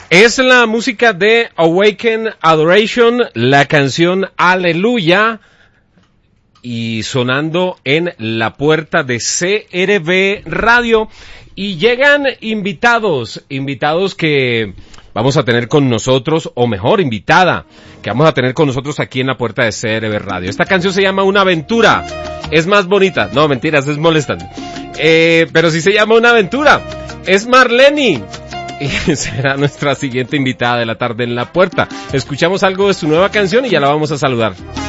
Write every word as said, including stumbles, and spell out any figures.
Es la música de Awaken Adoration, la canción Aleluya, y sonando en la puerta de C R V Radio. Y llegan invitados, invitados que vamos a tener con nosotros, o mejor, invitada, que vamos a tener con nosotros aquí en la puerta de C R V Radio. Esta canción se llama Una Aventura, es más bonita, no, mentiras, es molestante, eh, pero sí se llama Una Aventura, es Marleni. Y será nuestra siguiente invitada de la tarde en la puerta. Escuchamos algo de su nueva canción y ya la vamos a saludar.